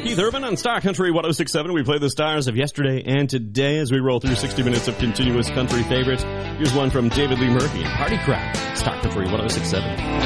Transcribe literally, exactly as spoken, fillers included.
Keith Urban on Star Country one oh six point seven. We play the stars of yesterday and today as we roll through sixty minutes of continuous country favorites. Here's one from David Lee Murphy and Party Crowd. Star Country one oh six point seven.